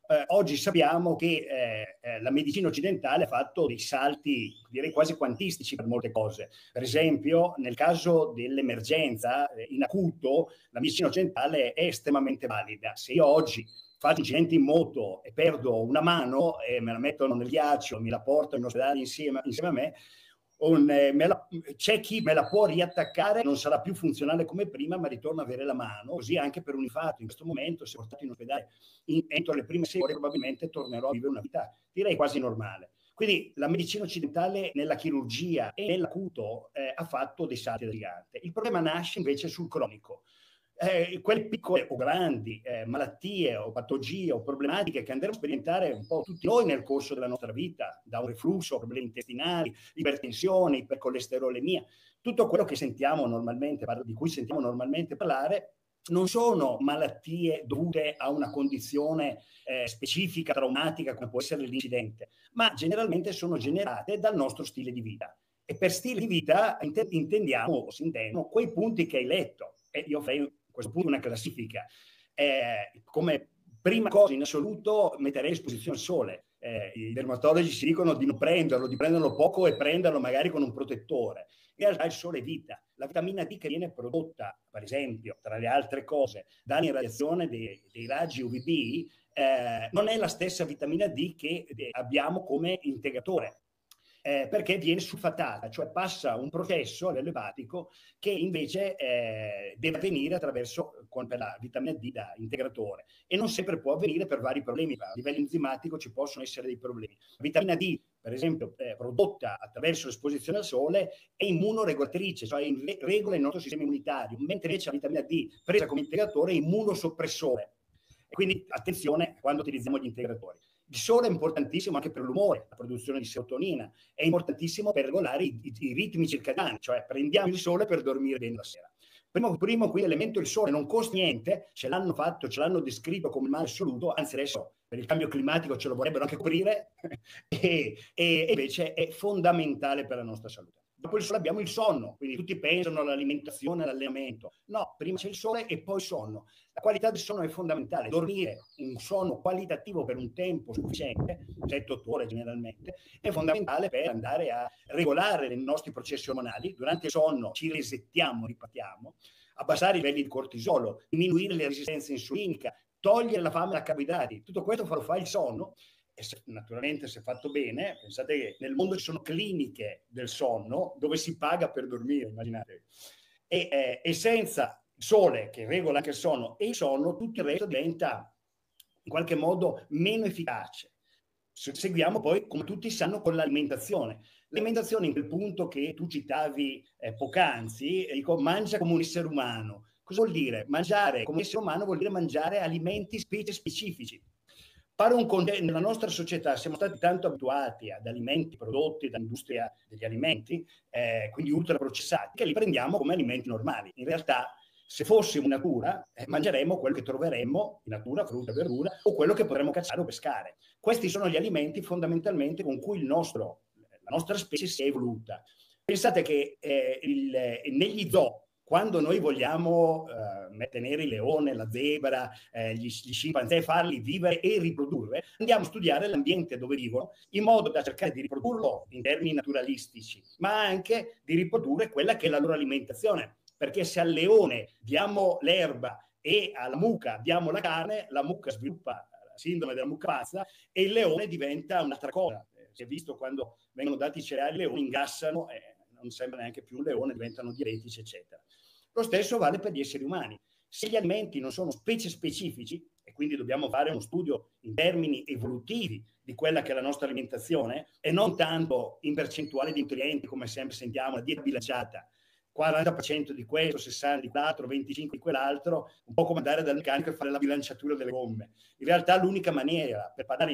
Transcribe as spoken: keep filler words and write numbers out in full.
Eh, oggi sappiamo che eh, eh, la medicina occidentale ha fatto dei salti, direi quasi quantistici per molte cose. Per esempio, nel caso dell'emergenza eh, in acuto, la medicina occidentale è estremamente valida. Se io oggi faccio incidenti in moto e perdo una mano e me la mettono nel ghiaccio, mi la portano in ospedale insieme, insieme a me, un, eh, me la, c'è chi me la può riattaccare, non sarà più funzionale come prima, ma ritorna a avere la mano. Così anche per un infarto. In questo momento, se portato in ospedale in, entro le prime sei ore, probabilmente tornerò a vivere una vita, direi, quasi normale. Quindi la medicina occidentale nella chirurgia e nell'acuto eh, ha fatto dei salti da gigante. Il problema nasce invece sul cronico. Eh, quelle piccole o grandi eh, malattie o patologie o problematiche che andremo a sperimentare un po' tutti noi nel corso della nostra vita, da un reflusso, problemi intestinali, ipertensione, ipercolesterolemia, tutto quello che sentiamo normalmente, di cui sentiamo normalmente parlare, non sono malattie dovute a una condizione eh, specifica, traumatica, come può essere l'incidente, ma generalmente sono generate dal nostro stile di vita. E per stile di vita intendiamo, o si intendono, quei punti che hai letto. E io farei a questo punto una classifica. Eh, come prima cosa in assoluto metterei a disposizione il sole. Eh, I dermatologi si dicono di non prenderlo, di prenderlo poco e prenderlo magari con un protettore. In realtà il sole è vita. La vitamina D che viene prodotta, per esempio, tra le altre cose, dall'irradiazione dei, dei raggi U V B, eh, non è la stessa vitamina D che abbiamo come integratore. Eh, perché viene sulfatata, cioè passa un processo a livello epatico che invece eh, deve avvenire attraverso con, per la vitamina D da integratore, e non sempre può avvenire per vari problemi. A livello enzimatico ci possono essere dei problemi. La vitamina D, per esempio, eh, prodotta attraverso l'esposizione al sole, è immunoregolatrice, cioè regola il nostro sistema immunitario, mentre invece la vitamina D presa come integratore è immunosoppressore. E quindi attenzione quando utilizziamo gli integratori. Il sole è importantissimo anche per l'umore, la produzione di serotonina, è importantissimo per regolare i, i, i ritmi circadiani, cioè prendiamo il sole per dormire bene la sera. Primo, primo qui elemento, il sole non costa niente, ce l'hanno fatto, ce l'hanno descritto come male assoluto, anzi adesso per il cambio climatico ce lo vorrebbero anche coprire, e, e invece è fondamentale per la nostra salute. Dopo il sole abbiamo il sonno, quindi tutti pensano all'alimentazione, all'allenamento. No, prima c'è il sole e poi il sonno. La qualità del sonno è fondamentale. Dormire un sonno qualitativo per un tempo sufficiente, sette otto ore generalmente, è fondamentale per andare a regolare i nostri processi ormonali. Durante il sonno ci resettiamo, ripartiamo, abbassare i livelli di cortisolo, diminuire la resistenza insulinica, togliere la fame da carboidrati. Tutto questo lo fa il sonno. E se, naturalmente, se fatto bene, pensate che nel mondo ci sono cliniche del sonno dove si paga per dormire, immaginate. E, eh, e senza il sole che regola anche il sonno e il sonno, tutto il resto diventa in qualche modo meno efficace. Seguiamo poi, come tutti sanno, con l'alimentazione. L'alimentazione, in quel punto che tu citavi eh, poc'anzi, dico, mangia come un essere umano. Cosa vuol dire? Mangiare come essere umano vuol dire mangiare alimenti specie specifici. Fare un conte- nella nostra società siamo stati tanto abituati ad alimenti prodotti dall'industria degli alimenti, eh, quindi ultraprocessati, che li prendiamo come alimenti normali. In realtà, se fossimo in natura, eh, mangeremmo quello che troveremmo in natura, frutta e verdura, o quello che potremmo cacciare o pescare. Questi sono gli alimenti fondamentalmente con cui il nostro, la nostra specie si è evoluta. Pensate che eh, il, eh, negli zoo, quando noi vogliamo eh, tenere il leone, la zebra, eh, gli, gli scimpanzé, farli vivere e riprodurre, andiamo a studiare l'ambiente dove vivono, in modo da cercare di riprodurlo in termini naturalistici, ma anche di riprodurre quella che è la loro alimentazione. Perché se al leone diamo l'erba e alla mucca diamo la carne, la mucca sviluppa la sindrome della mucca pazza e il leone diventa un'altra cosa. Si è visto quando vengono dati i cereali, i leoni ingassano, eh, non sembra neanche più un leone, diventano diabetici, eccetera. Lo stesso vale per gli esseri umani. Se gli alimenti non sono specie specifici, e quindi dobbiamo fare uno studio in termini evolutivi di quella che è la nostra alimentazione, e non tanto in percentuale di nutrienti, come sempre sentiamo, la dieta bilanciata, quaranta per cento di questo, sessanta di quell'altro, venticinque di quell'altro, un po' come andare dal meccanico e fare la bilanciatura delle gomme. In realtà l'unica maniera per parlare